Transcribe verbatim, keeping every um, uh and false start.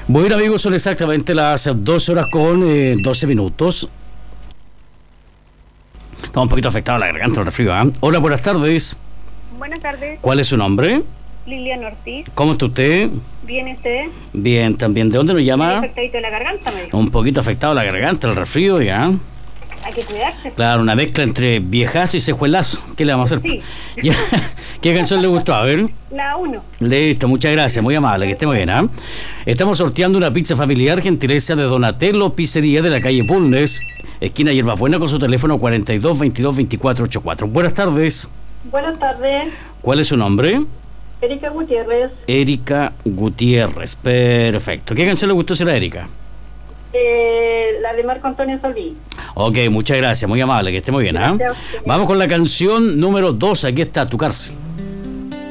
Bueno, amigos, son exactamente las doce horas con eh, doce minutos. Estamos un poquito afectados a la garganta, el resfrío, ¿eh? Hola, buenas tardes. Buenas tardes. ¿Cuál es su nombre? Liliana Ortiz. ¿Cómo está usted? ¿Bien usted? Bien, también. ¿De dónde nos llama? Afectadito de la garganta, me dijo. Un poquito afectado la garganta, el resfrío, ¿ya? Hay que cuidarse. Claro, una mezcla entre viejazo y sejuelazo. ¿Qué le vamos a hacer? Sí. Ya. ¿Qué canción le gustó? A ver. La uno. Listo, muchas gracias, muy amable, que esté muy bien, ¿ah? Estamos sorteando una pizza familiar, gentileza de Donatello Pizzería de la calle Bulnes, esquina Hierbabuena, con su teléfono cuarenta y dos, veintidós, veinticuatro, ochenta y cuatro. Buenas tardes. Buenas tardes. ¿Cuál es su nombre? Erika Gutiérrez. Erika Gutiérrez, perfecto. ¿Qué canción le gustó ser a Erika? Eh, la de Marco Antonio Solí. Ok, muchas gracias, muy amable, que esté muy bien, ¿ah? Gracias. Vamos con la canción número dos, aquí está, Tu Cárcel.